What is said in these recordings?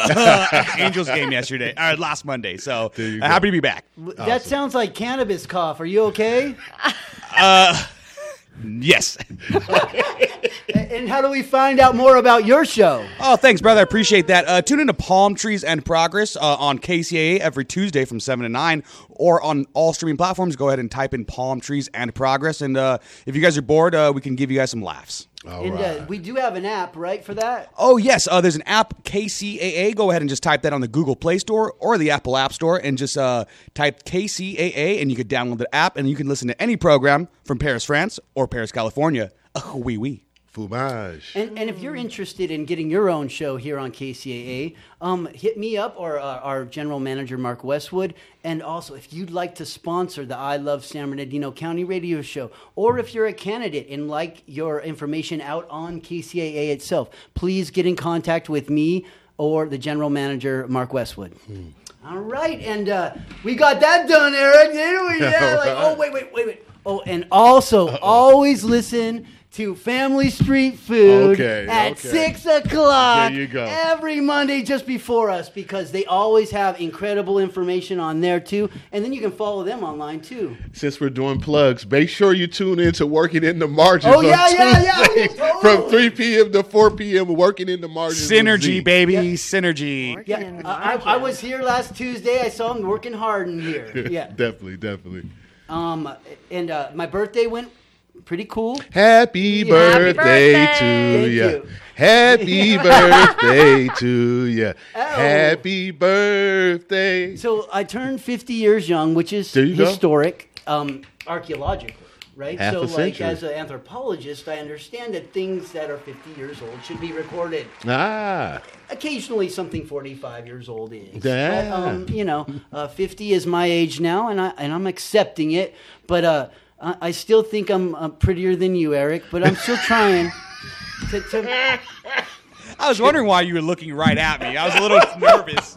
Angels game last Monday. So happy to be back. That sounds like cannabis cough. Are you okay? Yes. And how do we find out more about your show? Oh, thanks, brother. I appreciate that. Tune into Palm Trees and Progress on KCAA every Tuesday from 7 to 9, or on all streaming platforms. Go ahead and type in Palm Trees and Progress. And if you guys are bored, we can give you guys some laughs. We do have an app, right, for that? Oh, yes. There's an app, KCAA. Go ahead and just type that on the Google Play Store or the Apple App Store, and just type KCAA, and you can download the app, and you can listen to any program from Paris, France, or Paris, California. Oui, oui. Fromage. And if you're interested in getting your own show here on KCAA, hit me up or our general manager, Mark Westwood. And also, if you'd like to sponsor the I Love San Bernardino County radio show, or if you're a candidate and like your information out on KCAA itself, please get in contact with me or the general manager, Mark Westwood. All right. And we got that done, Eric, didn't we? Yeah. Wait. Oh, and also, always listen to Family Street Food at 6 o'clock there you go. every Monday just before us, because they always have incredible information on there too. And then you can follow them online too. Since we're doing plugs, make sure you tune in to Working in the Margins on Tuesday Tuesday from 3 p.m. to 4 p.m. Working in the Margins. Synergy, baby. Synergy. Yeah, I was here last Tuesday. I saw them working hard in here. Yeah. Definitely. And my birthday went pretty cool. Happy birthday to you. Happy birthday to you. Happy birthday. So I turned 50 years young, which is historic, archaeologically, right? Half a century. As an anthropologist, I understand that things that are 50 years old should be recorded. Occasionally, something 45 years old is. But, 50 is my age now, and I'm accepting it. But I still think I'm prettier than you, Eric, but I'm still trying to... I was wondering why you were looking right at me. I was a little nervous.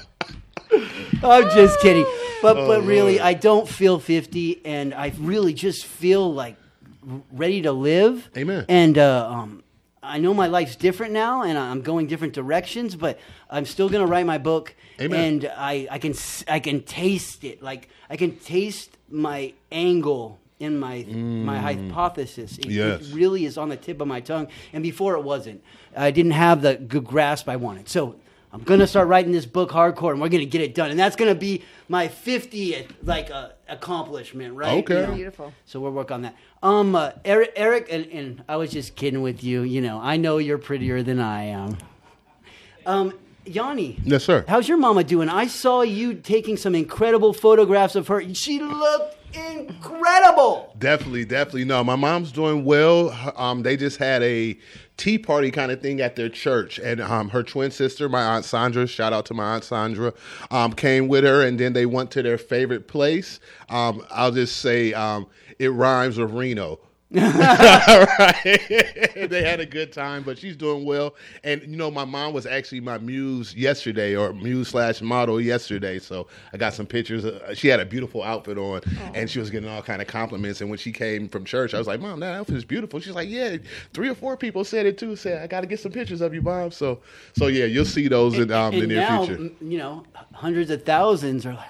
I'm just kidding. But really, I don't feel 50, and I really just feel like ready to live. Amen. And I know my life's different now, and I'm going different directions, but I'm still going to write my book. Amen. And I can taste it. Like, I can taste my angle in my hypothesis. It really is on the tip of my tongue. And before it wasn't. I didn't have the good grasp I wanted. So I'm going to start writing this book hardcore, and we're going to get it done. And that's going to be my 50th accomplishment, right? Okay. Beautiful. So we'll work on that. Eric, and I was just kidding with you. You know, I know you're prettier than I am. Yanni. Yes, sir. How's your mama doing? I saw you taking some incredible photographs of her. She looked incredible. Definitely. No, my mom's doing well. They just had a tea party kind of thing at their church, and her twin sister, my Aunt Sandra, shout out to my Aunt Sandra, came with her, and then they went to their favorite place. I'll just say it rhymes with Reno. Right. They had a good time, but she's doing well. And my mom was actually my muse yesterday, or muse/model yesterday. So I got some pictures. She had a beautiful outfit on, and she was getting all kind of compliments. And when she came from church, I was like, "Mom, that outfit is beautiful." She's like, "Yeah, 3 or 4 people said it too. Said I got to get some pictures of you, Mom." So yeah, you'll see those in the near future. Hundreds of thousands are like,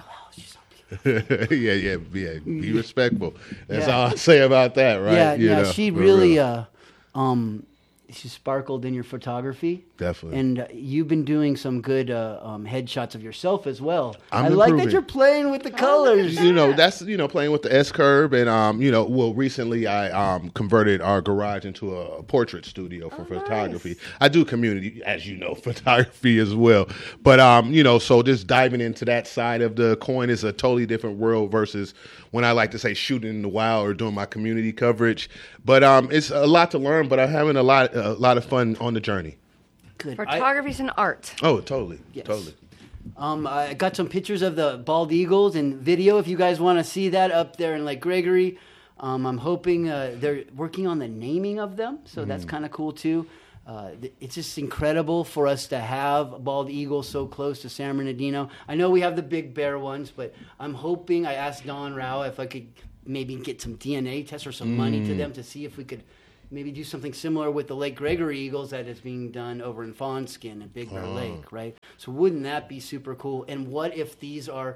yeah. Be respectful. That's all I say about that, right? Yeah. She really, she sparkled in your photography. Definitely. And you've been doing some good headshots of yourself as well. I improving. like that you're playing with the colors. That's playing with the S curve, and recently I converted our garage into a portrait studio for photography. Nice. I do community, as you know, photography as well. But so just diving into that side of the coin is a totally different world versus when I like to say shooting in the wild or doing my community coverage. But it's a lot to learn, but I'm having a lot of fun on the journey. Good. Photography's an art. Oh, totally. Yes. Totally. I got some pictures of the bald eagles and video. If you guys want to see that up there in Lake Gregory, I'm hoping they're working on the naming of them, so that's kind of cool too. It's just incredible for us to have bald eagles so close to San Bernardino. I know we have the big bear ones, but I'm hoping. I asked Don Rao if I could maybe get some DNA tests or some money to them to see if we could maybe do something similar with the Lake Gregory Eagles that is being done over in Fawnskin and Big Bear Lake, right? So wouldn't that be super cool? And what if these are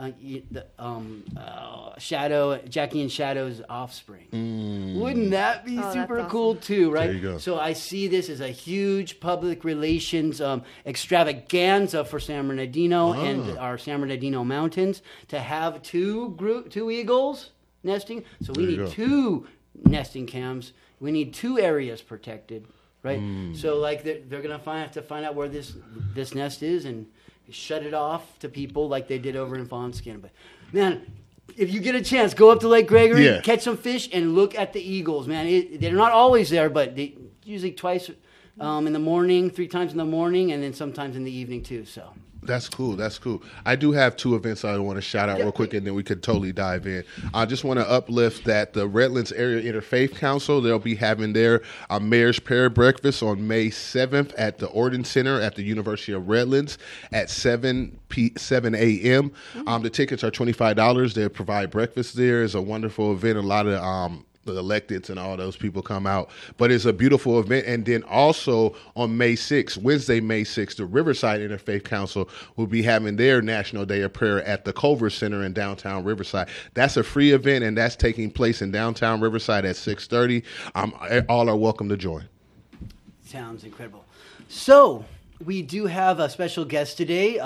Jackie and Shadow's offspring? Wouldn't that be super cool too, right? There you go. So I see this as a huge public relations extravaganza for San Bernardino and our San Bernardino mountains to have two eagles nesting. So we need 2 nesting cams. We need 2 areas protected, right? So like they're gonna have to find out where this nest is and shut it off to people like they did over in Fawnskin. But man, if you get a chance, go up to Lake Gregory, catch some fish, and look at the eagles. Man, they're not always there, but they usually twice in the morning, 3 times in the morning, and then sometimes in the evening too. So. That's cool. That's cool. I do have 2 events I want to shout out real quick, and then we could totally dive in. I just want to uplift that the Redlands Area Interfaith Council, they'll be having their Mayor's Prayer Breakfast on May 7th at the Orden Center at the University of Redlands at 7 a.m. The tickets are $25. They'll provide breakfast there. It's a wonderful event. A lot of the electeds and all those people come out. But it's a beautiful event. And then also on May 6th, Wednesday, May 6th, the Riverside Interfaith Council will be having their National Day of Prayer at the Culver Center in downtown Riverside. That's a free event, and that's taking place in downtown Riverside at 6:30. All are welcome to join. Sounds incredible. So we do have a special guest today.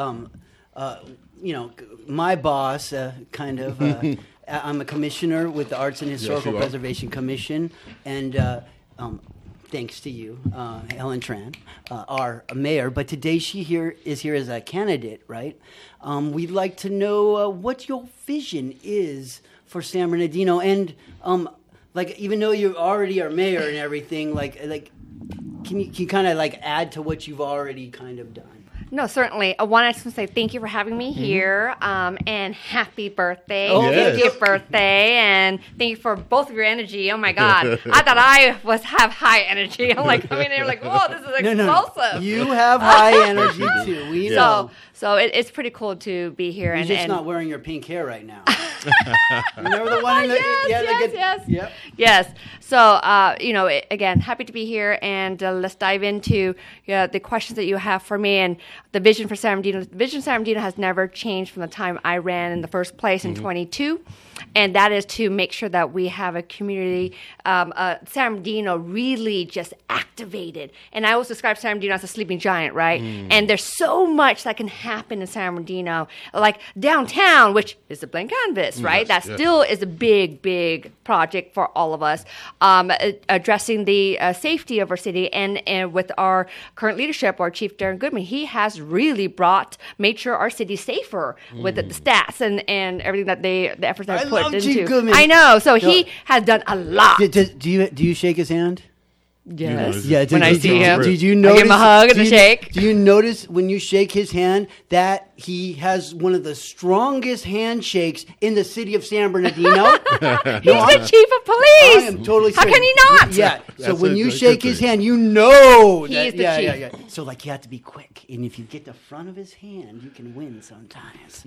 My boss, I'm a commissioner with the Arts and Historical Preservation Commission, and thanks to you, Helen Tran, our mayor. But today she is here as a candidate, right? We'd like to know what your vision is for San Bernardino, and even though you already are mayor and everything, can you kind of add to what you've already kind of done? No, certainly. I wanted to say thank you for having me here, and happy birthday. Oh, yes. 50th birthday, and thank you for both of your energy. Oh, my God. I thought I have high energy. I'm coming in whoa, this is explosive. No. You have high energy, too. We know. So it's pretty cool to be here. You're just not wearing your pink hair right now. Remember the one in the... Yes. Yes. So, again, happy to be here, and let's dive into the questions that you have for me and the vision for San Bernardino. The vision for San Bernardino has never changed from the time I ran in the first place in 22, and that is to make sure that we have a community, San Bernardino really just activated. And I always describe San Bernardino as a sleeping giant, right? And there's so much that can happen in San Bernardino, like downtown, which is a blank canvas, right? Still is a big, big project for all of us, addressing the safety of our city. And with our current leadership, our Chief Darren Goodman, he has really made sure our city's safer with the stats and everything that the efforts that put into. Chief Goodman. I know. So he has done a lot. Do you shake his hand? Yes. Yeah. When I see him, did you notice? I give him a hug and a shake. Do you notice when you shake his hand that he has one of the strongest handshakes in the city of San Bernardino? He's the chief of police. I am totally. How serious. can he not? Yeah. So That's when a you good shake thing. his hand, you know He's the chief. Yeah. So you have to be quick, and if you get the front of his hand, you can win sometimes.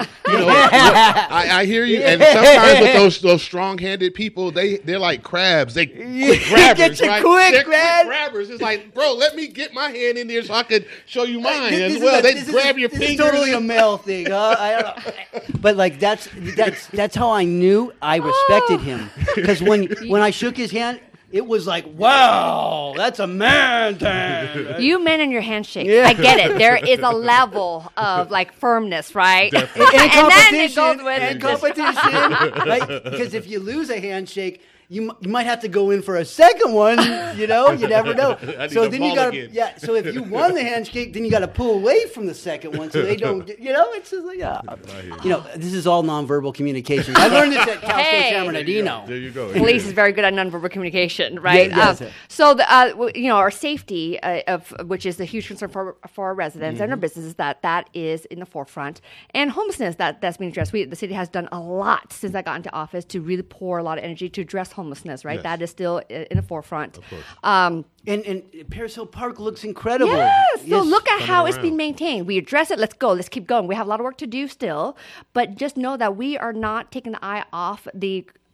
I hear you, and sometimes with those strong-handed people, they're like crabs. They quick grabbers, Get you right? quick, They're man. quick grabbers. It's like, bro, let me get my hand in there so I could show you mine This as is well. They this grab is- your this finger. is totally a male thing, huh? I don't know. But that's how I knew I respected him, because when I shook his hand, it was like, wow, that's a man thing. You men and your handshake. Yeah. I get it. There is a level of firmness, right? And And then it goes competition, with and competition, right? Because if you lose a handshake, you might have to go in for a second one. You never know. I need So a then you ball got again. So if you won the handshake, then you got to pull away from the second one so they don't. It's just like this is all nonverbal communication. I learned this at Cal State Hey. San Bernardino. There you go. Police is very good at nonverbal communication, right? Yeah, yes. So, our safety, which is a huge concern for our residents and our businesses, that is in the forefront, and homelessness that's being addressed. The city has done a lot since I got into office to really pour a lot of energy to address homelessness, right? Yes. That is still in the forefront. Of course. And Paris Hill Park looks incredible. Yes. So look at Coming how it's around. being maintained. We address it. Let's go. Let's keep going. We have a lot of work to do still, but just know that we are not taking the eye off the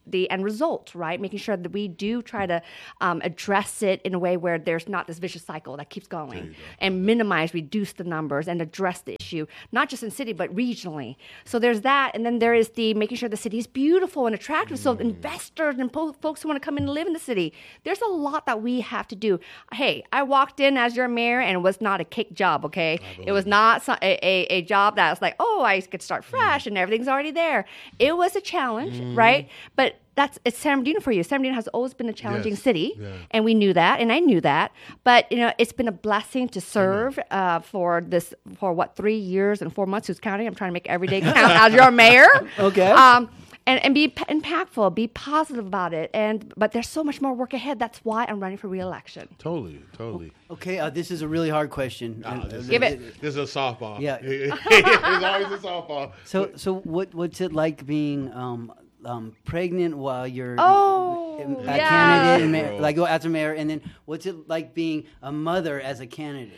the end result, right? Making sure that we do try to address it in a way where there's not this vicious cycle that keeps going, and reduce the numbers and address the issue, not just in city, but regionally. So there's that. And then there is the making sure the city is beautiful and attractive. So investors and folks who want to come in and live in the city, there's a lot that we have to do. Hey, I walked in as your mayor and it was not a cake job, okay? It was not a job that was like, oh, I could start fresh and everything's already there. It was a challenge, right? But it's San Bernardino for you. San Bernardino has always been a challenging city, and we knew that, and I knew that. But it's been a blessing to serve for 3 years and 4 months. Who's counting? I'm trying to make every day count as your mayor. Okay. And be impactful, be positive about it. But there's so much more work ahead. That's why I'm running for re-election. Totally. Okay, this is a really hard question. Give it. This is a softball. Yeah. It's always a softball. So what's it like being pregnant while you're a candidate, like as a mayor, and then what's it like being a mother as a candidate?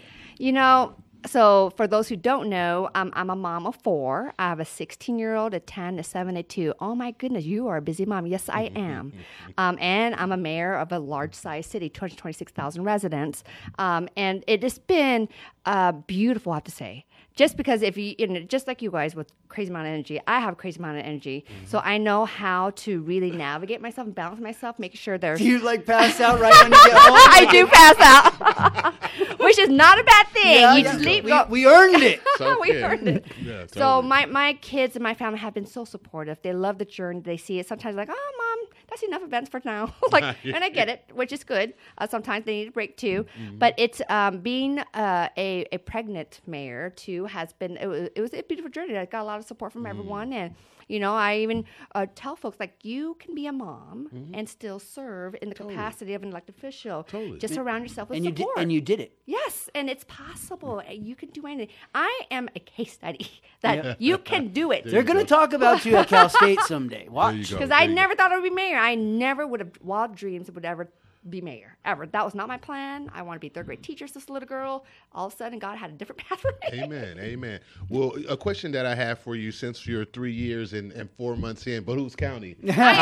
So for those who don't know, I'm a mom of 4. I have a 16-year-old, a 10, a 7, a 2. Oh my goodness, you are a busy mom. Yes, I am. And I'm a mayor of a large-sized city, 226,000 residents. And it has been beautiful, I have to say. Just because just like you guys with crazy amount of energy, I have a crazy amount of energy. So I know how to really navigate myself and balance myself, making sure there's... Do you pass out right when you get home? I do pass out, which is not a bad thing. We earned it. We earned it. Yeah, totally. So my kids and my family have been so supportive. They love the journey. They see it. Sometimes like, oh, Mom, that's enough events for now. And I get it, which is good. Sometimes they need a break too. But it's being a pregnant mayor too has been, it was a beautiful journey. I got a lot of support from everyone. And, I even tell folks, you can be a mom and still serve in the capacity of an elected official. Totally. Just surround yourself with support. And you did it. Yes, and it's possible. You can do anything. I am a case study that you can do it. They're going to talk about you at Cal State someday. Watch. Because I never thought I would be mayor. I never would have wild dreams would ever be mayor, ever. That was not my plan. I want to be a third-grade teacher since a little girl. All of a sudden, God had a different path for me. Amen. Well, a question that I have for you, since you're 3 years and 4 months in, but who's counting?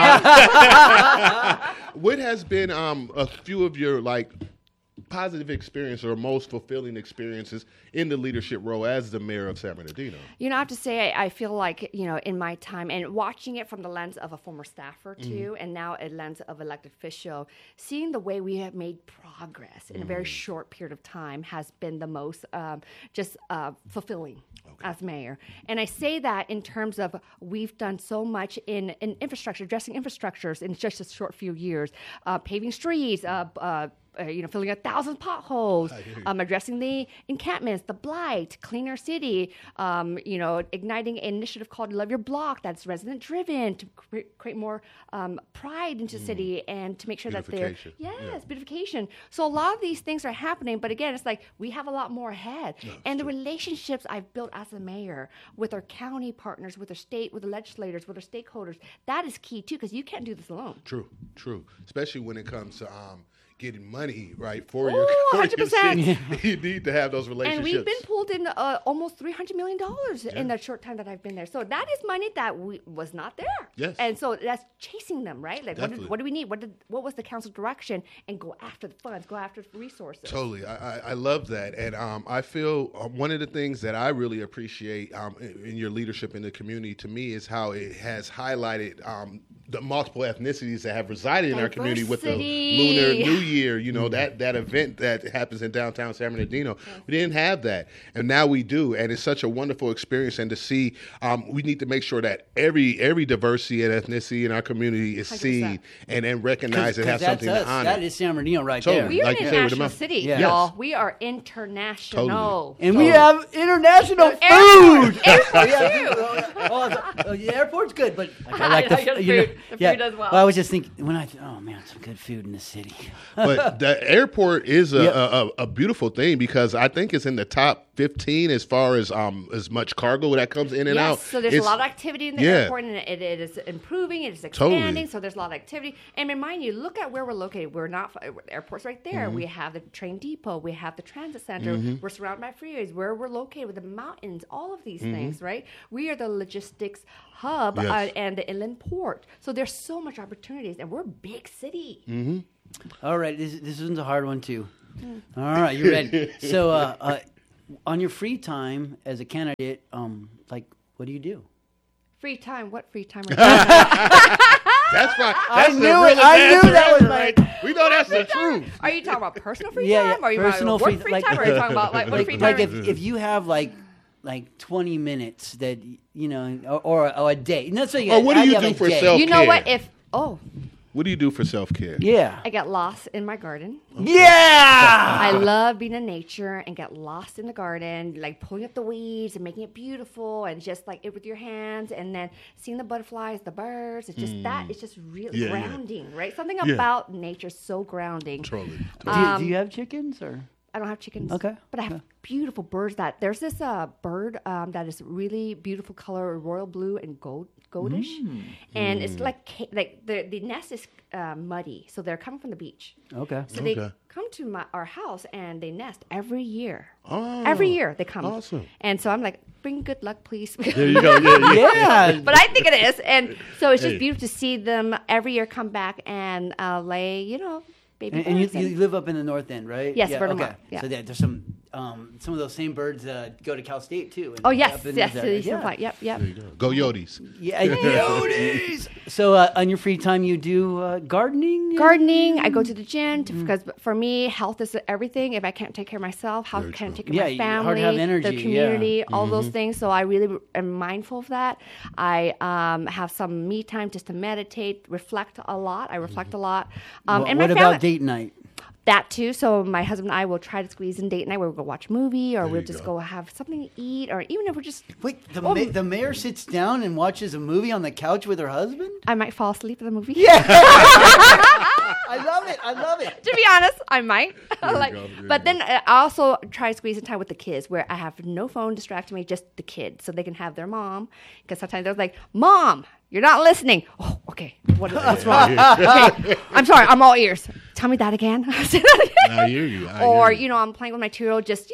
What has been a few of your, positive experience or most fulfilling experiences in the leadership role as the mayor of San Bernardino? I have to say, I feel like, in my time and watching it from the lens of a former staffer too, and now a lens of elected official, seeing the way we have made progress in a very short period of time has been the most fulfilling as mayor. And I say that in terms of we've done so much in infrastructure, addressing infrastructures in just a short few years, paving streets, filling 1,000 potholes, addressing the encampments, the blight, cleaner city, igniting an initiative called Love Your Block that's resident driven to create more pride into the city and to make sure that they're beautification. So a lot of these things are happening, but again, it's like we have a lot more ahead. And the relationships I've built as a mayor with our county partners, with our state, with the legislators, with our stakeholders, that is key too, because you can't do this alone. True. Especially when it comes to getting money for your 100%. You need to have those relationships. And we've been pulled in almost $300 million in the short time that I've been there. So that is money that was not there. Yes. And so that's chasing them, right? What do we need? What was the council direction? And go after the funds, go after the resources. Totally. I love that. And I feel one of the things that I really appreciate in your leadership in the community to me is how it has highlighted the multiple ethnicities that have resided in our community with the Lunar New Year, that event that happens in downtown San Bernardino. We didn't have that, and now we do, and it's such a wonderful experience. And to see, we need to make sure that every diversity and ethnicity in our community is 100%. Seen and recognized and have something to honor. That is San Bernardino right there. We are an international city, y'all. We are international. Totally. And we have international food. The airport's good, but I like the food. The food as well. I was just thinking, some good food in the city. But the airport is a beautiful thing because I think it's in the top 15 as far as much cargo that comes in and out. So there's a lot of activity in the airport, and it is improving, it is expanding, so there's a lot of activity. And remind you, look at where we're located. We're not, the airport's right there. We have the train depot, we have the transit center, we're surrounded by freeways, where we're located with the mountains, all of these things, right? We are the logistics hub Yes. and the inland port. So there's so much opportunities, and we're a big city. All right, this one's a hard one too. All right, you ready? So, on your free time as a candidate, like, what do you do? Free time? What free time are you talking That's right. I That's knew the it. realest I knew answer that was ever, my- right? We know that's the truth. Are you talking about personal free Yeah, time? yeah, Or are you personal talking free- about work free like- time? Or are you talking about like what free time? Like if you have like 20 minutes that or a day. No, so Or what do you do for self-care? You know what? What do you do for self-care? Yeah. I get lost in my garden. Yeah. I love being in nature and get lost in the garden, like pulling up the weeds and making it beautiful and just like it with your hands and then seeing the butterflies, the birds. It's just that. It's just really grounding, right? Something about nature is so grounding. Totally. Do you have chickens or? I don't have chickens. Okay. But I have beautiful birds there's this bird that is really beautiful color, royal blue and goldish. And it's like the nest is muddy. So they're coming from the beach. Okay. So they come to our house and they nest every year. Oh, Every year they come. awesome. And so I'm like, bring good luck, please. There you go. Yeah. But I think it is. And so it's just beautiful to see them every year come back and lay, baby And birds. you live up in the North End, right? Yes, yeah, Vermont, okay. yeah. So there's some of those same birds go to Cal State too. And Oh, yes. up in Yes. those areas. Yep. Go Yodis. Yeah. Yodes. So on your free time, you do gardening. Gardening. I go to the gym because for me, health is everything. If I can't take care of myself, how can I take care of my hard to have family, energy, the community, all those things? So I really am mindful of that. I have some me time just to meditate, reflect a lot. I reflect a lot. And my what about family- date night? That too. So my husband and I will try to squeeze in date night where we'll go watch a movie or we'll just go have something to eat, or even if we're just Wait, the mayor sits down and watches a movie on the couch with her husband? I might fall asleep at the movie. Yeah. I love it. To be honest, I might. go. But then I also try to squeeze in time with the kids where I have no phone distracting me, just the kids, so they can have their mom. Because sometimes they're like, "Mom, you're not listening." Oh, okay. What's wrong? Okay. I'm sorry. I'm all ears. Tell me that again. Say that again. I hear you. Or I'm playing with my 2-year-old. Just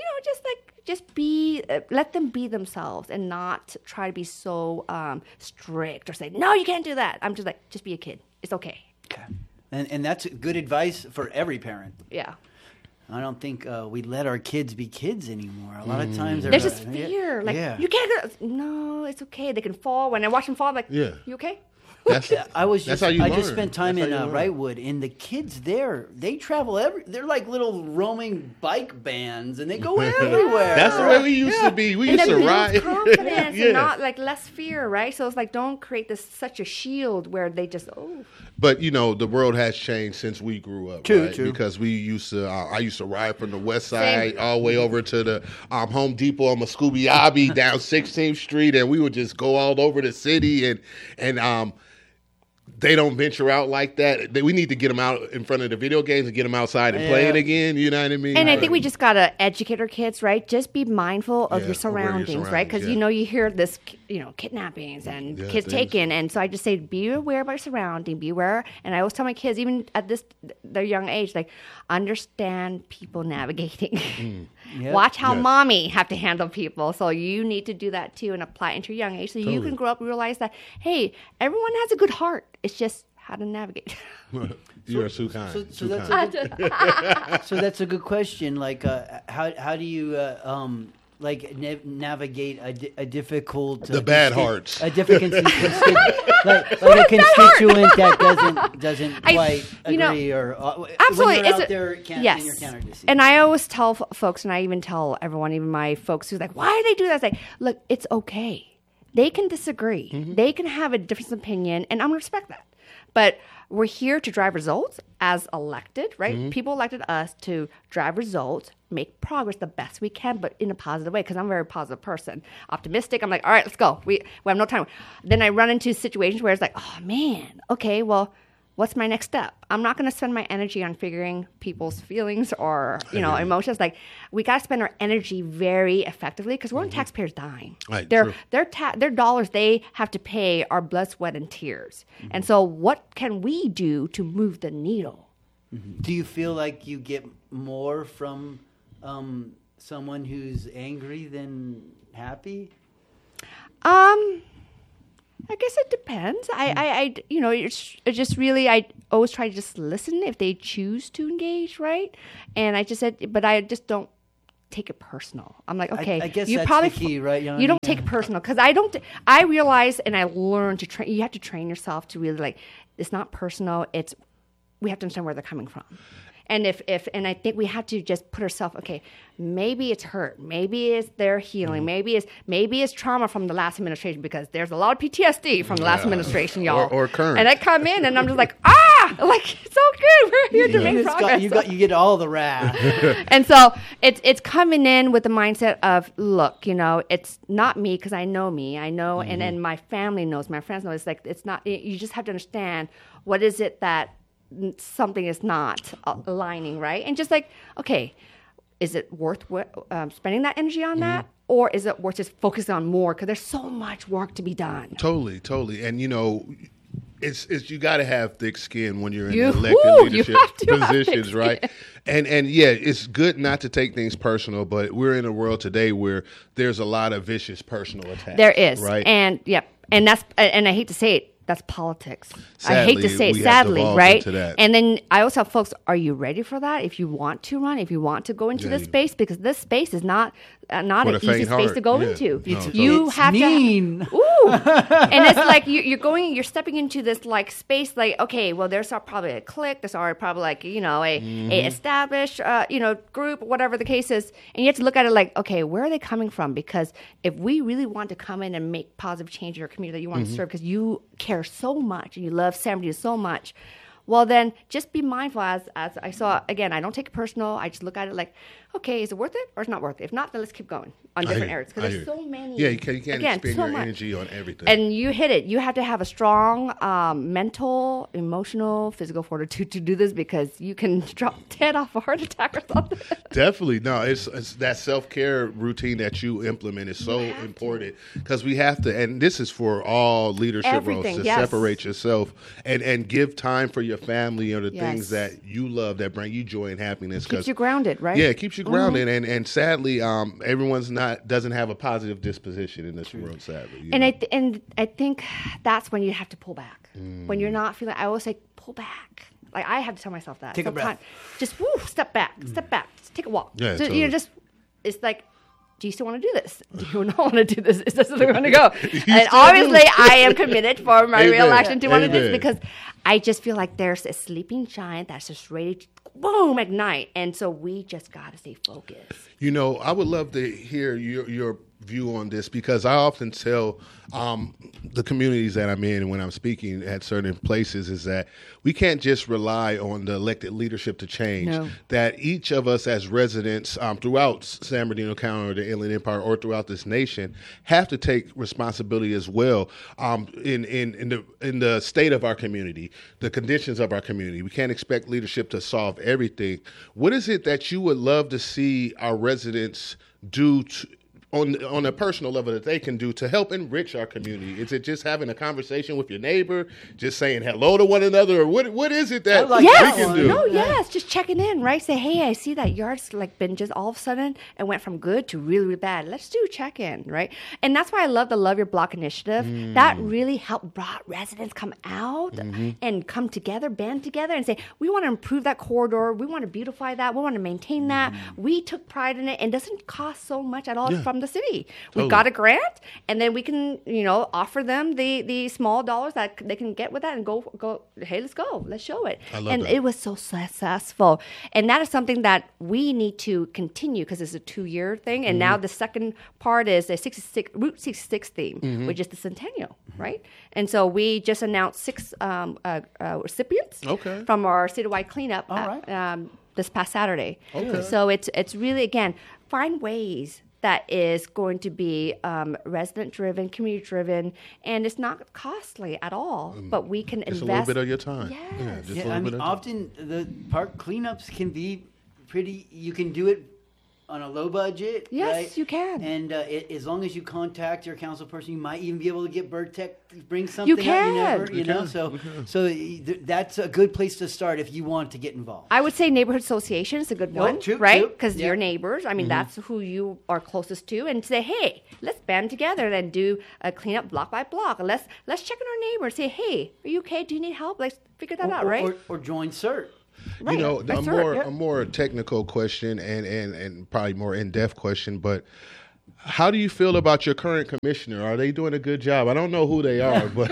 be. Let them be themselves and not try to be so strict or say, "No, you can't do that." I'm just like, just be a kid. It's okay. Okay. And that's good advice for every parent. Yeah. I don't think we let our kids be kids anymore. A lot of times There's this fear. Like, you can't go. No, it's okay. They can fall. When I watch them fall, I'm like, you okay? That's I that's how you I learn. just spent time That's in how you learn. Wrightwood, and the kids there, they travel they're like little roaming bike bands, and they go everywhere. That's the way we used to be. We And used then to builds ride. confidence and not like less fear, right? So it's like, don't create such a shield where they just But the world has changed since we grew up, True, right? true. Because we used to. I used to ride from the west side all the way over to the Home Depot on Muscooby down 16th Street, and we would just go all over the city, and they don't venture out like that. We need to get them out in front of the video games and get them outside and playing again. You know what I mean? And I think we just got to educate our kids, right? Just be mindful of Yeah, your of where your surroundings, right? Because, surroundings, you hear this, kidnappings and kids things. taken. And so I just say, be aware of your surrounding, be aware. And I always tell my kids, even at their young age, like, understand people navigating. Yep. Watch how Yes. mommy have to handle people. So you need to do that too and apply it into your young age so you can grow up and realize that, hey, everyone has a good heart. It's just how to navigate. You are too kind. So Too that's kind. so that's a good question. Like, how do you navigate a difficult The bad hearts. a difficult like a constituent that doesn't quite agree or Absolutely, when you're out there in yes. your candidacy. And I always tell folks, and I even tell everyone, even my folks who's like, why do they do that? It's like, look, it's okay. They can disagree. They can have a different opinion, and I'm gonna respect that. But we're here to drive results as elected, right? People elected us to drive results, make progress the best we can, but in a positive way, because I'm a very positive person. Optimistic. I'm like, all right, let's go. We have no time. Then I run into situations where it's like, oh, man, okay, well, what's my next step? I'm not going to spend my energy on figuring people's feelings or, emotions. Like, we got to spend our energy very effectively because we're on taxpayers' dime. Right, Their true. dollars they have to pay are blood, sweat, and tears. And so what can we do to move the needle? Do you feel like you get more from someone who's angry than happy? I guess it depends. I you know, it's just really, I always try to just listen if they choose to engage, right? And I just said, but I just don't take it personal. I'm like, okay, I guess you that's probably the key, right, Yanni? You don't take it personal because I realize and I learned to train. You have to train yourself to really like. It's not personal. We have to understand where they're coming from. And and I think we have to just put ourselves, okay, maybe it's hurt, maybe it's their healing, maybe it's trauma from the last administration, because there's a lot of PTSD from the last administration, y'all. Or current. And I come in and I'm just like, like, it's so good. We're here to make progress. You get all the wrath. And so it's coming in with the mindset of, look, you know, it's not me because I know, and then my family knows, my friends know. It's like, it's not, you just have to understand what is it that something is not aligning, right? And just like, okay, is it worth spending that energy on that? Or is it worth just focusing on more? Because there's so much work to be done. Totally. And, you know, it's you got to have thick skin when you're in elected leadership positions, right? And yeah, it's good not to take things personal, but we're in a world today where there's a lot of vicious personal attacks. There is. Right? And, and I hate to say it, that's politics. Sadly, I hate to say it, we have sadly, devolved right? into that. And then I always tell folks, are you ready for that? If you want to run, if you want to go into this space, because this space is not an easy space to go into. You have mean. to. Ooh, and it's like you're stepping into this like space. Like, okay, well, there's probably a clique. There's already probably like, you know, a established group, whatever the case is, and you have to look at it like, okay, where are they coming from? Because if we really want to come in and make positive change in your community that you want to serve, because you care so much and you love San Bernardino so much, well, then just be mindful. As I saw, again, I don't take it personal. I just look at it like, okay, is it worth it or is it not worth it? If not, then let's keep going on different areas, because there's so many. Yeah, you can't expend your energy on everything. And you hit it. You have to have a strong mental, emotional, physical fortitude to do this, because you can drop dead off a heart attack or something. Definitely. No, it's that self-care routine that you implement is so important, because we have to, and this is for all leadership roles, to separate yourself and give time for your family or the things that you love that bring you joy and happiness. Keeps you grounded, right? Yeah, it keeps you grounded. And sadly, everyone's doesn't have a positive disposition in this world, sadly. I think that's when you have to pull back. When you're not feeling, I always say, pull back. Like, I have to tell myself that. Take a breath. Just step back. Just take a walk. Yeah, totally. It's like, do you still want to do this? Do you not want to do this? Is this where we're going to go? And obviously, I am committed for my re-election to want to do this, because I just feel like there's a sleeping giant that's just ready to, boom, ignite. And so we just got to stay focused. You know, I would love to hear your view on this, because I often tell the communities that I'm in when I'm speaking at certain places is that we can't just rely on the elected leadership to change. No. That each of us as residents throughout San Bernardino County or the Inland Empire or throughout this nation have to take responsibility as well in the state of our community, the conditions of our community. We can't expect leadership to solve everything. What is it that you would love to see our residents do on a personal level that they can do to help enrich our community? Is it just having a conversation with your neighbor, just saying hello to one another, or what is it that we can do? No, yes, just checking in, right? Say, hey, I see that yard's like been just all of a sudden it went from good to really, really bad. Let's do a check-in, right? And that's why I love the Love Your Block initiative. That really helped brought residents come out and come together, band together, and say, we want to improve that corridor, we want to beautify that, we want to maintain that. We took pride in it, and it doesn't cost so much at all from the city. We've got a grant, and then we can, offer them the small dollars that they can get with that, and go. Hey, let's go. Let's show it. I love that. It was so successful, and that is something that we need to continue, because it's a 2-year thing. And now the second part is a Route 66 theme, which is the centennial, right? And so we just announced 6 recipients from our citywide cleanup this past Saturday. So it's really, again, find ways that is going to be resident-driven, community-driven, and it's not costly at all. But we can invest. Just a little bit of your time. Yes. Often the park cleanups can be pretty. You can do it on a low budget. Yes, right? you can. And as long as you contact your council person, you might even be able to get Bird Tech to bring something. You can. Up. You know, so that's a good place to start if you want to get involved. I would say neighborhood association is a good one, true, right? true. Because Yeah. your neighbors, I mean, that's who you are closest to, and say, hey, let's band together and do a cleanup block by block. Let's check on our neighbors. Say, hey, are you okay? Do you need help? Let's figure that out, right? Or join CERT. Right. You know, That's a more technical question and probably more in-depth question, but how do you feel about your current commissioner? Are they doing a good job? I don't know who they are, but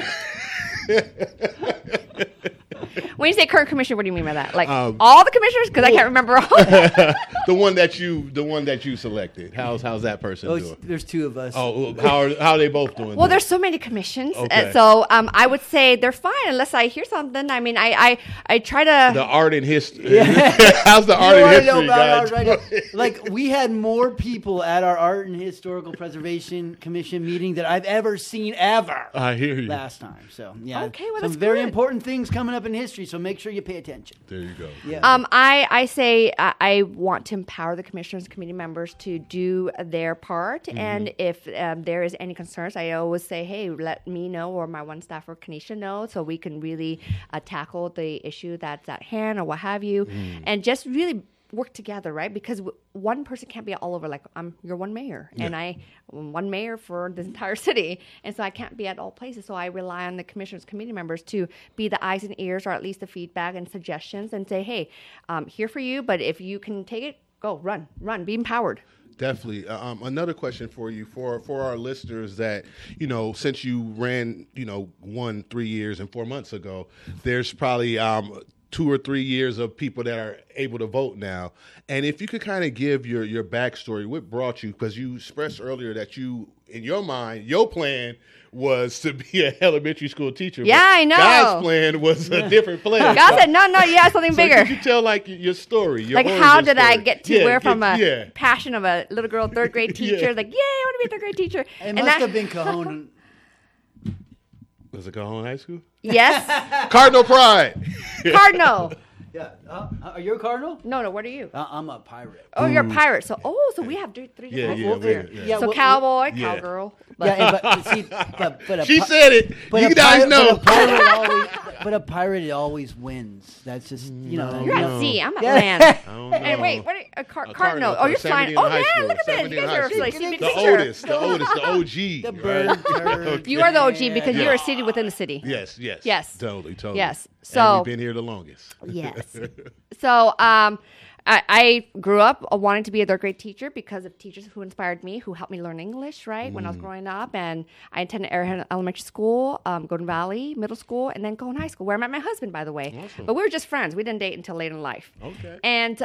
When you say current commissioner, what do you mean by that? Like all the commissioners? Because I can't remember all. the one that you selected. How's that person doing? There's two of us. Oh, how are they both doing? Well, there's so many commissions, Okay. so I would say they're fine unless I hear something. I mean, I try to. the art and history. How's the art You and wanna know history about guy ours right now? doing? Like, we had more people at our Art and Historical Preservation Commission meeting that I've ever seen ever I hear you. last time. So, yeah. Okay, well, some that's very good. important things coming up in history, so make sure you pay attention. There you go. Yeah. I say I want to empower the commissioners and committee members to do their part, and if there is any concerns, I always say, hey, let me know or my one staffer Kanisha know, so we can really tackle the issue that's at hand or what have you, and just really work together, right? Because one person can't be all over. Like, you're one mayor, and I'm one mayor for this entire city, and so I can't be at all places. So I rely on the commissioners, committee members to be the eyes and ears, or at least the feedback and suggestions, and say, hey, here for you. But if you can take it, go, run, be empowered. Definitely. Another question for you, for our listeners that, since you ran, 3 years and 4 months ago, there's probably 2 or 3 years of people that are able to vote now. And if you could kind of give your backstory, what brought you, because you expressed earlier that you, in your mind, your plan was to be an elementary school teacher. Yeah, but I know. God's plan was a different plan. God said, no, you have something So bigger. could you tell your story? Your Like, how origin did I story? get to Yeah, where from a yeah. passion of a little girl, third grade teacher, Yeah. like, yay, I want to be a third grade teacher. It must have been Cajon. Was it Cajon High School? Yes, Cardinal Pride. Cardinal. Yeah. Are you a Cardinal? No, what are you? I'm a pirate. Oh, you're a pirate. So we have three different Yeah, high yeah, schools we- here. yeah. So well, cowboy, yeah. cowgirl. But She said it. You guys know. But a pirate always wins. That's just You're No. at sea. I'm at Yeah. land. I don't know. And wait, what? A cardinal? Cardinal Oh, you're from flying. 70 Oh in high man, school. look at this. 70 You in guys high are school. like see big The picture. oldest, the OG. The bird. You are the OG because Yeah. you're a city within a city. Yes. Yes. Totally. Yes. And So- we've been here the longest. Yes. So I grew up wanting to be a third grade teacher because of teachers who inspired me, who helped me learn English, right, when I was growing up. And I attended Arrowhead Elementary School, Golden Valley Middle School, and then Cajon High School, where I met my husband, by the way. Awesome. But we were just friends. We didn't date until late in life. Okay. And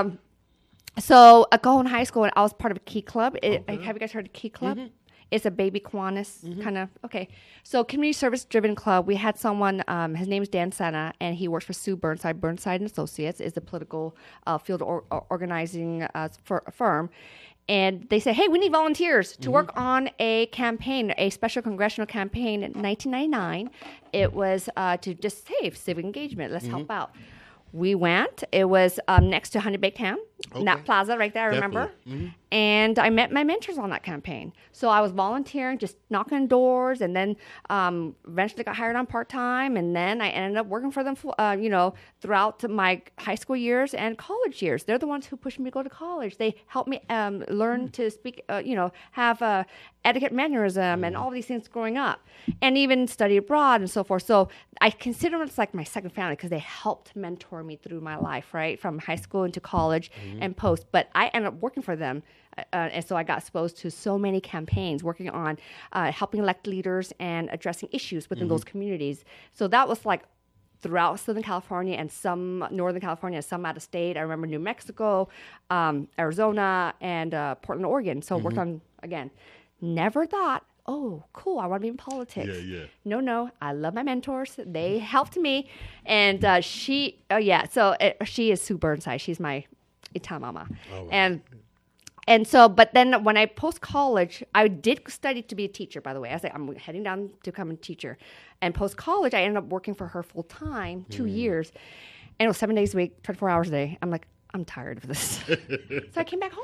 so at Cajon High School, I was part of a Key Club. Have you guys heard of Key Club? It's a baby Kiwanis kind of, okay. So community service driven club, we had someone, his name is Dan Senna, and he works for Sue Burnside. Burnside and Associates is the political field organizing firm. And they said, hey, we need volunteers to work on a campaign, a special congressional campaign in 1999. It was to just, hey, civic engagement, let's help out. We went. It was next to Honey Baked Ham, Nat Plaza, right there. I remember. And I met my mentors on that campaign. So I was volunteering, just knocking on doors, and then eventually got hired on part time. And then I ended up working for them, throughout my high school years and college years. They're the ones who pushed me to go to college. They helped me learn to speak, have etiquette mannerism and all these things growing up, and even study abroad and so forth. So I consider them like my second family because they helped mentor me through my life, right, from high school into college and post. But I ended up working for them. And so I got exposed to so many campaigns working on helping elect leaders and addressing issues within those communities. So that was like throughout Southern California and some Northern California, some out of state. I remember New Mexico, Arizona, and Portland, Oregon. So worked on, again, never thought, oh, cool, I want to be in politics. Yeah. No, I love my mentors. They helped me. And she is Sue Burnside. She's my Italian mama. Oh, wow. And so, but then when I post-college, I did study to be a teacher, by the way. I was like, I'm heading down to become a teacher. And post-college, I ended up working for her full-time, 2 years. And it was 7 days a week, 24 hours a day. I'm like, I'm tired of this. So I came back home.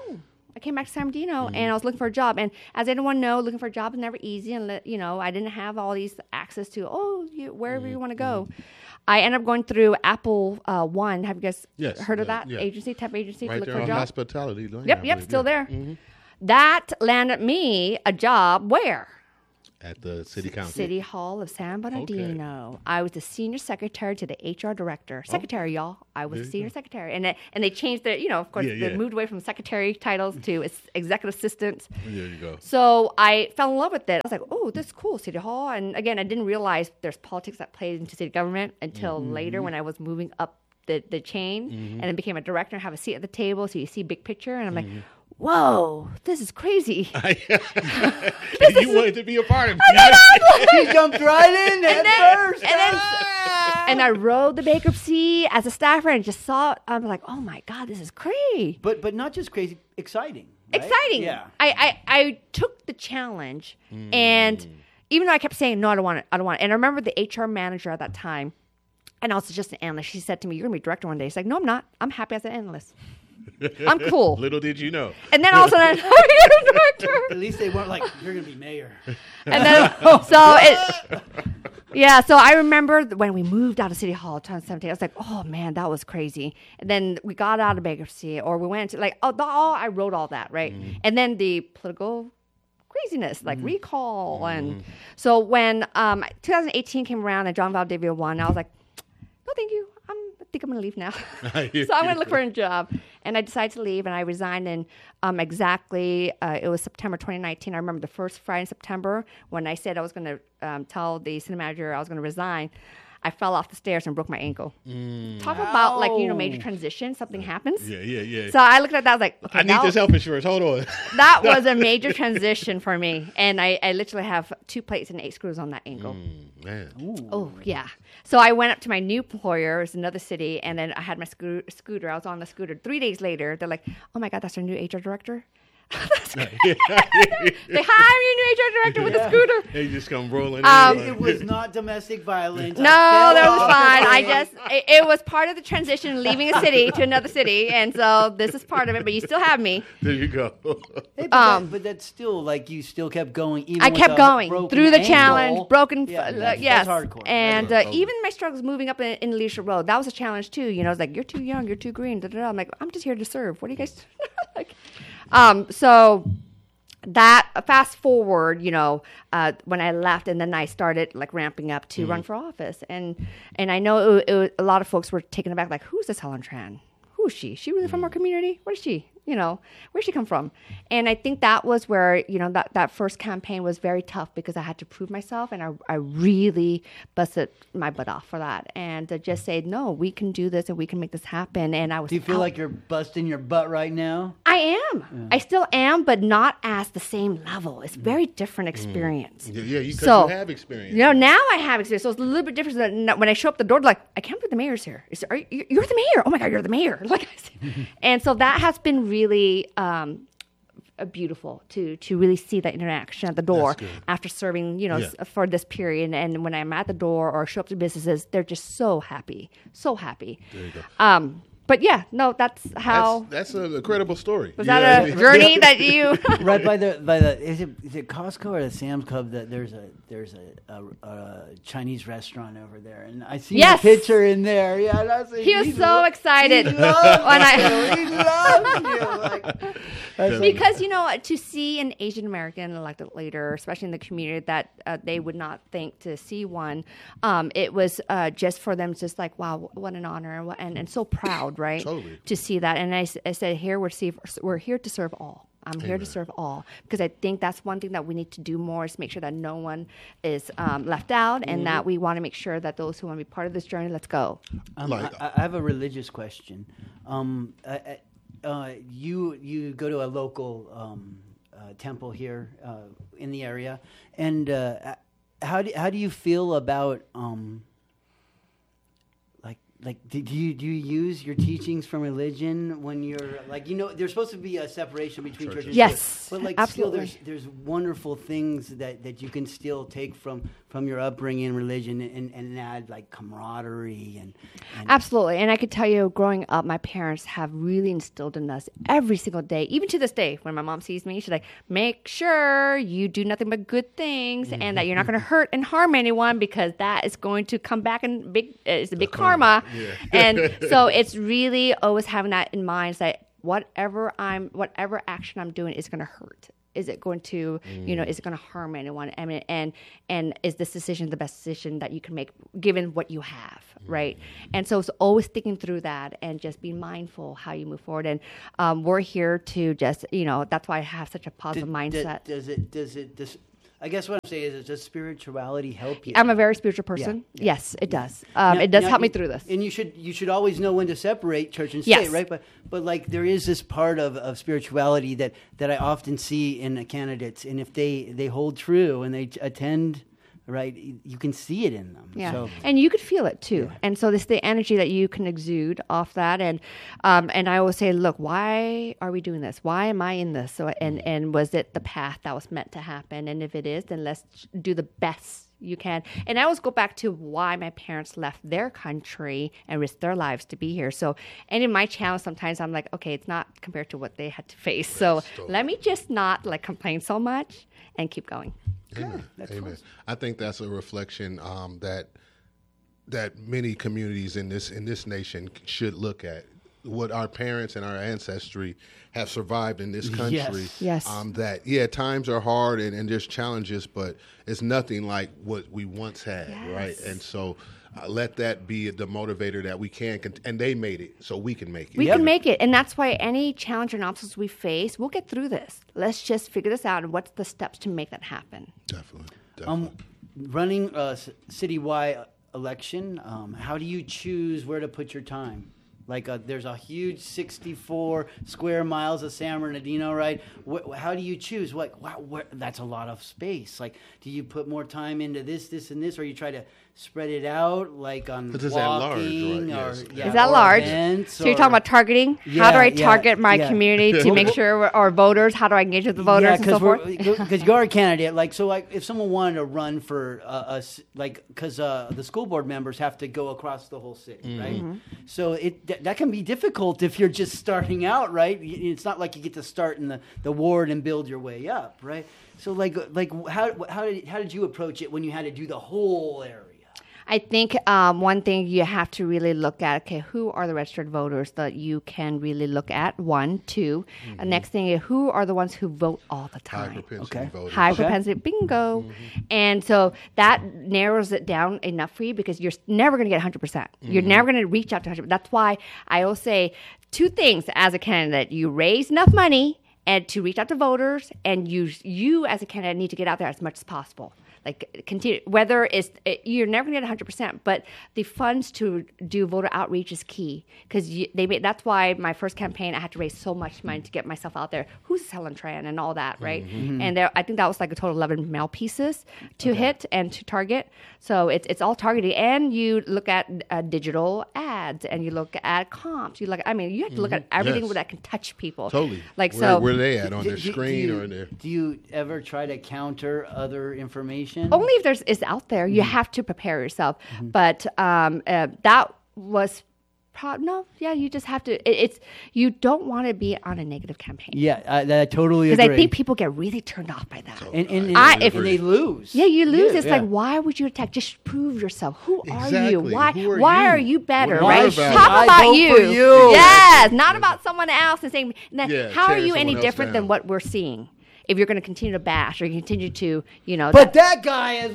I came back to San Bernardino and I was looking for a job. And as anyone knows, looking for a job is never easy. And, I didn't have all these access to, wherever you want to go. I ended up going through Apple One. Have you guys heard of that type agency right to look there for a on job? Hospitality Lane, Yep, still there. That landed me a job where? At the city council. City Hall of San Bernardino. Okay. I was the senior secretary to the HR director. Secretary, y'all. I was the senior secretary. And they changed their, of course, they moved away from secretary titles to executive assistants. There you go. So I fell in love with it. I was like, oh, this is cool, City Hall. And again, I didn't realize there's politics that played into city government until later when I was moving up the chain and then became a director and have a seat at the table. So you see big picture. And I'm like, whoa, this is crazy. You wanted to be a part of it. You jumped right in first. And I rode the bankruptcy as a staffer and just saw it. I'm like, oh my God, this is crazy. But not just crazy, exciting. Right? Exciting. Yeah. I took the challenge and even though I kept saying, no, I don't want it. And I remember the HR manager at that time, and also just an analyst, she said to me, you're going to be director one day. She's like, no, I'm not. I'm happy as an analyst. I'm cool. Little did you know. And then all of a sudden, I'm director. At least they weren't like, you're going to be mayor. And then, so I remember when we moved out of City Hall in 2017, I was like, oh man, that was crazy. And then we got out of bankruptcy, or we went to I wrote all that, right? And then the political craziness, like recall. And so when 2018 came around and John Valdivia won, I was like, no, thank you. I think I'm going to leave now. So I'm going to look for a job. And I decided to leave, and I resigned in it was September 2019. I remember the first Friday in September when I said I was going to tell the city manager I was going to resign. I fell off the stairs and broke my ankle. Talk about major transition. Something happens. Yeah. So I looked at that. I was like, okay, I need this health insurance. Hold on. That was a major transition for me. And I literally have 2 plates and 8 screws on that ankle. Man. Oh, yeah. So I went up to my new employer. It was another city. And then I had my scooter. I was on the scooter. 3 days later, they're like, oh, my God, that's our new HR director. Say, hi, I'm your new HR director with a scooter. They just come rolling it was not domestic violence. No, that was fine. It was part of the transition, leaving a city to another city, and so this is part of it, but you still have me. There you go. Hey, but that's still, you still kept going. Even I kept going through the ankle. challenge, broken, that's hardcore. And even my struggles moving up in Leadership Road, that was a challenge too. It's like, you're too young, you're too green. I'm like, I'm just here to serve. What do you guys like? So that fast forward, when I left and then I started ramping up to run for office. And I know a lot of folks were taken aback, like, who's this Helen Tran? Who is she? She really from our community? What is she? Where'd she come from? And I think that was where, that first campaign was very tough because I had to prove myself, and I really busted my butt off for that. And to just say, no, we can do this and we can make this happen. And I was. Do you feel like you're busting your butt right now? I am. Yeah. I still am, but not as the same level. It's a very different experience. Yeah, you have experience. Now I have experience. So it's a little bit different than when I show up the door, like, I can't believe the mayor's here. You're the mayor. Oh my God, you're the mayor. And so that has been really beautiful to really see that interaction at the door after serving, for this period. And when I'm at the door or show up to businesses, they're just so happy. So happy. There you go. But yeah, no, that's how. That's an incredible story. Was that a journey that you? Right by the is it Costco or the Sam's Club that there's a Chinese restaurant over there, and I see a picture in there. Yeah, and I was like, he was so excited he loves you. Because to see an Asian American elected leader, especially in the community that they would not think to see one, it was just for them, just like, wow, what an honor, and so proud. Right, totally. To see that, and I said, here we're here to serve all. I'm here to serve all, because I think that's one thing that we need to do more, is make sure that no one is left out, and that we want to make sure that those who want to be part of this journey, let's go. I have a religious question. You go to a local temple here in the area, and how do you feel about like, do you use your teachings from religion when you're like, there's supposed to be a separation between church and yes, state, but like absolutely. still there's wonderful things that you can still take from your upbringing in religion and add like camaraderie and absolutely. And I could tell you, growing up, my parents have really instilled in us every single day, even to this day. When my mom sees me, she's like, make sure you do nothing but good things, and that you're not going to hurt and harm anyone, because that is going to come back in it's a big karma. Yeah. And so it's really always having that in mind, that whatever action I'm doing is going to hurt. Is it going to, is it going to harm anyone? I mean, and is this decision the best decision that you can make given what you have, right? And so it's always thinking through that and just be mindful how you move forward. And we're here to just, that's why I have such a positive mindset. I guess what I'm saying is, does spirituality help you? I'm a very spiritual person. Yeah. Yes, it does. It does help me through this. And you should always know when to separate church and state, yes. right? But like there is this part of spirituality that I often see in candidates, and if they hold true and they attend, right, you can see it in them. Yeah, so, and you could feel it too. Yeah. And so this the energy that you can exude off that. And I always say, look, why are we doing this? Why am I in this? So and was it the path that was meant to happen? And if it is, then let's do the best you can. And I always go back to why my parents left their country and risked their lives to be here. So, and in my channel, sometimes I'm like, okay, it's not compared to what they had to face. So let me just not like complain so much and keep going. Amen. Amen. I think that's a reflection that many communities in this nation should look at. What our parents and our ancestry have survived in this country. Yes. That times are hard and there's challenges, but it's nothing like what we once had, yes. right? And so let that be the motivator that we can, and they made it, so we can make it. We can make it, and that's why any challenge and obstacles we face, we'll get through this. Let's just figure this out, and what's the steps to make that happen. Definitely. Running a citywide election, how do you choose where to put your time? Like there's a huge 64 square miles of San Bernardino, right? How do you choose? That's a lot of space. Like, do you put more time into this, and this, or you try to spread it out, like on walking? Large, right? Yes. Is that large? So you're talking about targeting? How do I target my community to make sure our voters? How do I engage with the voters and so forth? Because you're a candidate. Like, so like if someone wanted to run for because the school board members have to go across the whole city, right? Mm-hmm. So that can be difficult if you're just starting out, right? It's not like you get to start in the ward and build your way up, right? So like how did you approach it when you had to do the whole area? I think one thing you have to really look at, okay, who are the registered voters that you can really look at? 1, 2. Mm-hmm. And next thing is, who are the ones who vote all the time? High propensity voters. High propensity, bingo. Mm-hmm. And so that narrows it down enough for you, because you're never going to get 100%. Mm-hmm. You're never going to reach out to 100%. That's why I always say 2 things as a candidate. You raise enough money and to reach out to voters, and you as a candidate need to get out there as much as possible. Like continue, whether you're never going to get 100%, but the funds to do voter outreach is key, because that's why my first campaign I had to raise so much money to get myself out there. Who's Helen Tran and all that, right? Mm-hmm. And I think that was like a total 11 mail pieces to hit and to target. So it's all targeted, and you look at digital ads, and you look at comps. You have to look at everything that can touch people. Totally. Like where they at on their screen or in their? Do you ever try to counter other information? Only if it's out there. You have to prepare yourself. Mm-hmm. But that was you just have to. You don't want to be on a negative campaign. Yeah, I totally agree. Because I think people get really turned off by that. And they lose. Yeah, you lose. It's like, why would you attack? Just prove yourself. Who are you? Why are you better? Right? Talk about you. Yes, not about someone else and saying, how are you any different than what we're seeing? If you're going to continue to bash or you continue to, But that guy is...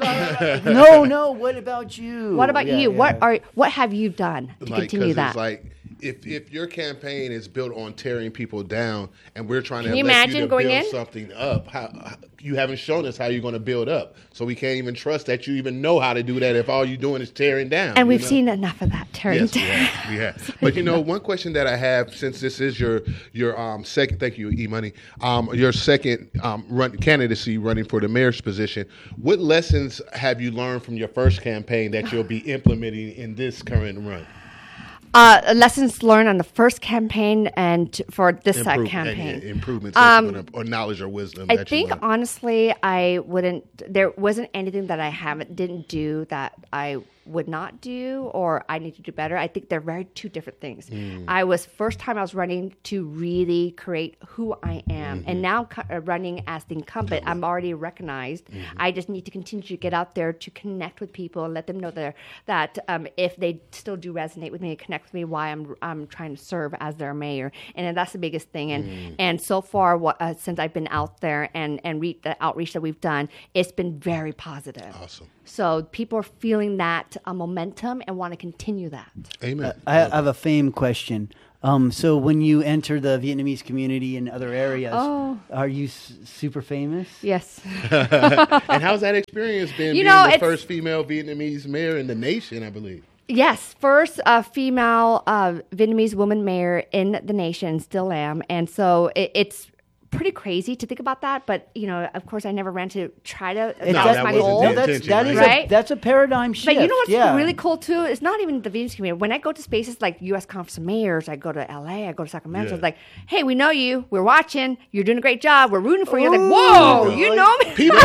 No, what about you? What about you? Yeah. What have you done to continue that? It's like, if your campaign is built on tearing people down, and we're trying to build something up, you haven't shown us how you're going to build up. So we can't even trust that you even know how to do that if all you're doing is tearing down. And we've seen enough of that tearing down. We have. But one question that I have, since this is your second, thank you, E-Money, your second candidacy running for the mayor's position, what lessons have you learned from your first campaign that you'll be implementing in this current run? Lessons learned on the first campaign and for this campaign. Improvements or knowledge or wisdom. I think honestly, I wouldn't. There wasn't anything that I didn't do that I would not do or I need to do better. I think they're two different things. First time I was running to really create who I am, and now running as the incumbent, I'm already recognized. I just need to continue to get out there to connect with people and let them know that if they still do resonate with me, connect with me, why I'm trying to serve as their mayor, and that's the biggest thing. And so far, since I've been out there and the outreach that we've done, it's been very positive. Awesome. So people are feeling that momentum and want to continue that. Amen. I have a fame question. So when you enter the Vietnamese community in other areas, are you super famous? Yes. And how's that experience been being the first female Vietnamese mayor in the nation, I believe? Yes, first female Vietnamese woman mayor in the nation, still am. And so it's pretty crazy to think about that, but of course I never ran to try to that's my goal. That's a paradigm shift. But you know what's really cool too? It's not even the Vietnamese community. When I go to spaces like U.S. Conference of Mayors, I go to LA, I go to Sacramento, it's like, hey, we know you, we're watching, you're doing a great job, we're rooting for you. Like, whoa, you know me. People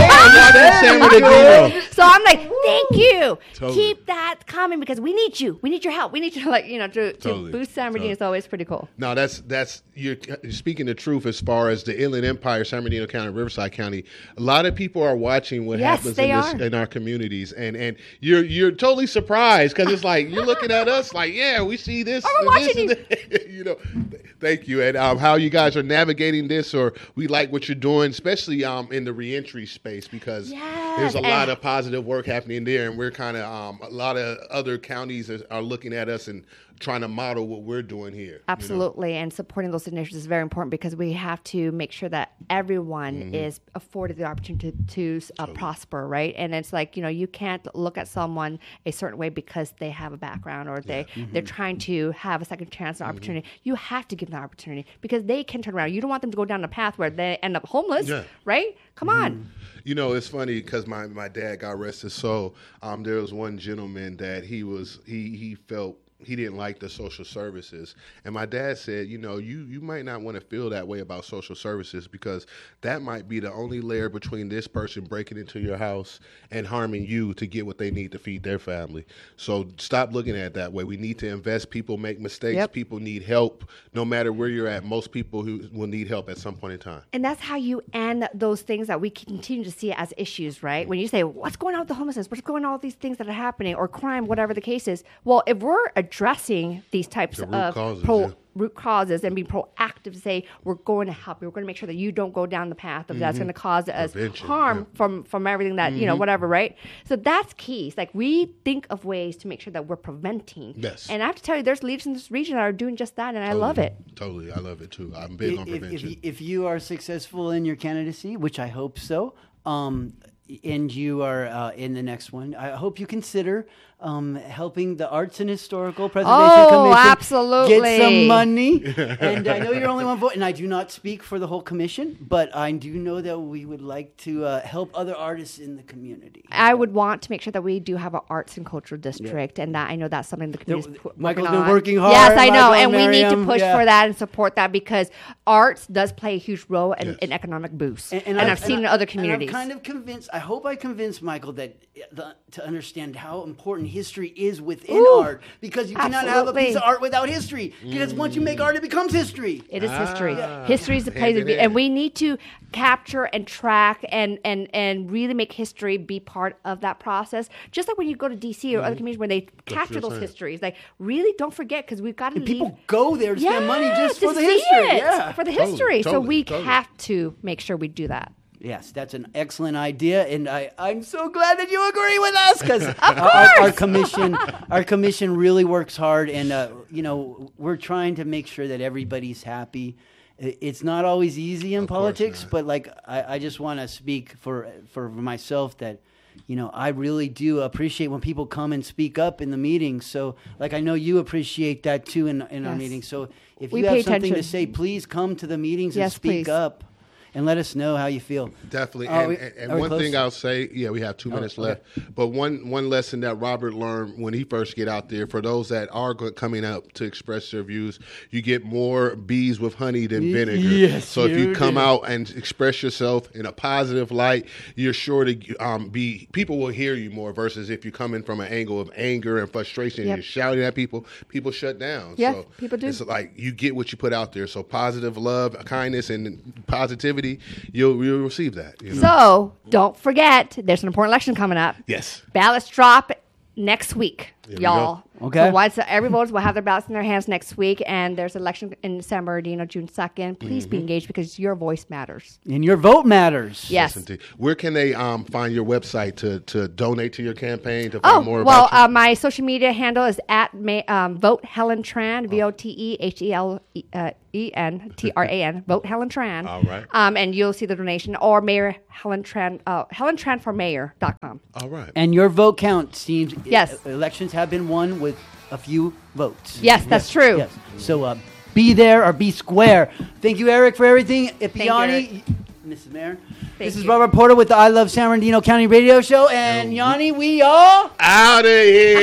So I'm like, thank you. Totally. Keep that coming because we need you. We need your help. We need you to boost San Bernardino. It's always pretty cool. No, that's you're speaking the truth as far as the Inland Empire, San Bernardino County, Riverside County. A lot of people are watching what happens in our communities, and you're totally surprised because it's like you're looking at us like, yeah, we see this. Oh, we're watching you. Thank you, and how you guys are navigating this, or we like what you're doing, especially in the reentry space because there's a lot of positive work happening there, and we're kind of a lot of other counties are looking at us and trying to model what we're doing here. Absolutely, and supporting those initiatives is very important because we have to make sure that everyone is afforded the opportunity to prosper, right? And it's like, you can't look at someone a certain way because they have a background or they're trying to have a second chance and opportunity. You have to give them the opportunity because they can turn around. You don't want them to go down a path where they end up homeless, right? Come on. It's funny because my dad, God rest his soul, there was one gentleman that he felt he didn't like the social services. And my dad said, you might not want to feel that way about social services because that might be the only layer between this person breaking into your house and harming you to get what they need to feed their family. So stop looking at it that way. We need to invest. People make mistakes. Yep. People need help. No matter where you're at, most people who will need help at some point in time. And that's how you end those things that we continue to see as issues, right? When you say, what's going on with the homelessness? What's going on with these things that are happening or crime, whatever the case is? Well, if we're addressing these types of root causes and being proactive to say we're going to help you, we're going to make sure that you don't go down the path of that's going to cause us harm from everything that whatever, right? So that's key. It's like we think of ways to make sure that we're preventing. Yes. And I have to tell you, there's leaders in this region that are doing just that, and I love it. Totally, I love it too. I'm big on prevention. If you are successful in your candidacy, which I hope so, and you are in the next one, I hope you consider helping the Arts and Historical Preservation Commission absolutely get some money. And I know you're only one vote, and I do not speak for the whole commission, but I do know that we would like to help other artists in the community. I would want to make sure that we do have an arts and cultural district, and that I know that's something the community is Michael's been working hard. Yes, I know, and we need to push for that and support that because arts does play a huge role in economic boost, and I've seen it in other communities. And I'm kind of convinced. I hope I convinced Michael that to understand how important history is within art, because you cannot have a piece of art without history. Because once you make art, it becomes history. It is history. History is the place to be, and we need to capture and track and really make history be part of that process. Just like when you go to DC or other communities where they capture those histories, like really don't forget because we've got to leave. People go there to spend money just for the history. For the history. So we have to make sure we do that. Yes, that's an excellent idea, and I'm so glad that you agree with us because our commission really works hard, and we're trying to make sure that everybody's happy. It's not always easy in politics, but I just want to speak for myself that I really do appreciate when people come and speak up in the meetings. So I know you appreciate that too in our meetings. So if you have something to say, please come to the meetings and speak up. and let us know how you feel. Definitely. And Are we one close? thing I'll say, we have 2 minutes left. But one lesson that Robert learned when he first get out there, for those that are coming up to express their views, you get more bees with honey than vinegar. Yes, so if you come do. out and express yourself in a positive light, you're sure to people will hear you more, versus if you come in from an angle of anger and frustration, and you're shouting at people shut down. Yeah, so people do. It's like you get what you put out there. So positive love, kindness, and positivity, you'll receive that. You know? So don't forget, there's an important election coming up. Yes. Ballots drop next week, we y'all. go. Okay. So every voter will have their ballots in their hands next week, and there's an election in San Bernardino, June 2nd. Please be engaged because your voice matters. And your vote matters. Yes. Indeed. Where can they find your website to donate to your campaign, to find more about you? My social media handle is at Vote Helen Tran, VOTEHELENTRAN, Vote Helen Tran. All right. And you'll see the donation, or Mayor Helen Tran, HelenTranForMayor.com. All right. And your vote counts, teams. Yes. Elections have been won with a few votes. Yes, that's true. Yes. So be there or be square. Thank you, Eric, for everything. you, Ipiani, Mrs. Mayor. This is you. Robert Porter with the I Love San Bernardino County Radio Show. And Yanni, we are Out of here.